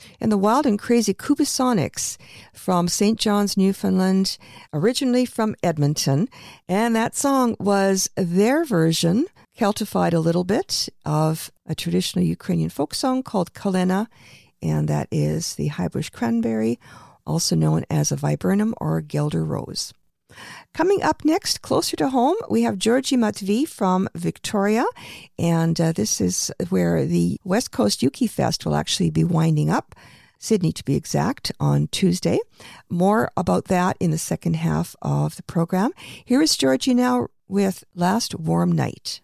And the Wild and Crazy Kubasonics from St. John's, Newfoundland, originally from Edmonton. And that song was their version, Celtified a little bit, of a traditional Ukrainian folk song called Kalena, and that is the highbush cranberry, also known as a viburnum or Gelder rose. Coming up next, closer to home, we have Georgi Matvey from Victoria, and this is where the West Coast Yuki Fest will actually be winding up, Sydney to be exact, on Tuesday. More about that in the second half of the program. Here is Georgi now with Last Warm Night.